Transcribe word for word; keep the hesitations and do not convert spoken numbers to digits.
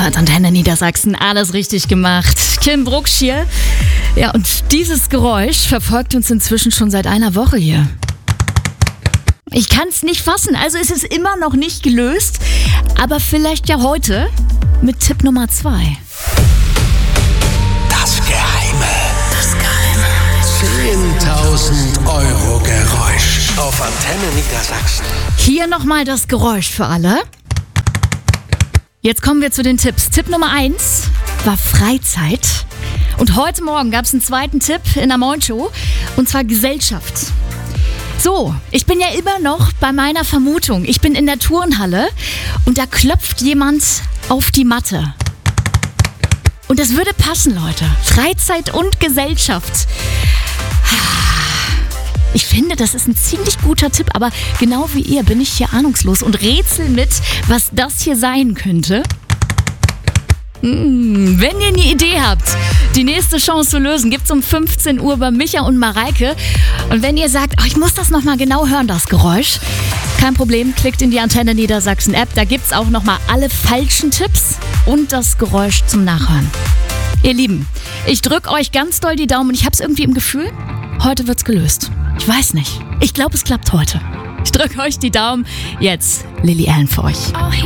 gehört, Antenne Niedersachsen, alles richtig gemacht. Kim Brucksch hier. Ja, und dieses Geräusch verfolgt uns inzwischen schon seit einer Woche hier. Ich kann es nicht fassen, also es ist immer noch nicht gelöst, aber vielleicht ja heute mit Tipp Nummer zwei. Das Geheime. Das Geheime. zehntausend Euro Geräusch auf Antenne Niedersachsen. Hier nochmal das Geräusch für alle. Jetzt kommen wir zu den Tipps. Tipp Nummer eins war Freizeit. Und heute Morgen gab es einen zweiten Tipp in der Morgenshow, und zwar Gesellschaft. So, ich bin ja immer noch bei meiner Vermutung. Ich bin in der Turnhalle und da klopft jemand auf die Matte. Und das würde passen, Leute. Freizeit und Gesellschaft. Ich finde, das ist ein ziemlich guter Tipp, aber genau wie ihr bin ich hier ahnungslos und rätsel mit, was das hier sein könnte. Mmh, wenn ihr eine Idee habt, die nächste Chance zu lösen, gibt's um fünfzehn Uhr bei Micha und Mareike. Und wenn ihr sagt, oh, ich muss das nochmal genau hören, das Geräusch, kein Problem, klickt in die Antenne Niedersachsen App. Da gibt's auch nochmal alle falschen Tipps und das Geräusch zum Nachhören. Ihr Lieben, ich drück euch ganz doll die Daumen und ich hab's irgendwie im Gefühl, heute wird's gelöst. Ich weiß nicht. Ich glaube, es klappt heute. Ich drücke euch die Daumen. Jetzt Lily Allen für euch.